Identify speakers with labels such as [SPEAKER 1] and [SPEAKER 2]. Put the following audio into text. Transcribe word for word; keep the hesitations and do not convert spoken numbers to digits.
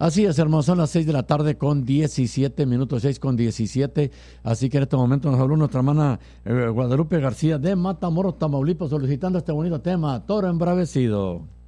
[SPEAKER 1] Así es, hermano, son las seis de la tarde con diecisiete minutos, seis con diecisiete. Así que en este momento nos habló nuestra hermana eh, Guadalupe García de Matamoros, Tamaulipas, solicitando este bonito tema, Toro Embravecido.